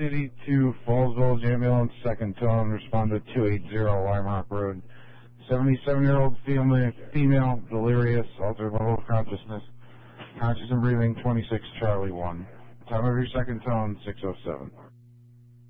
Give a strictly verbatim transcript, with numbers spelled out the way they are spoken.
City to Falls Village Ambulance, second tone, responded two eighty Lime Rock Road. seventy-seven-year-old female, female, delirious, altered level of consciousness, conscious and breathing, twenty-six Charlie one. Time of your second tone, six oh seven.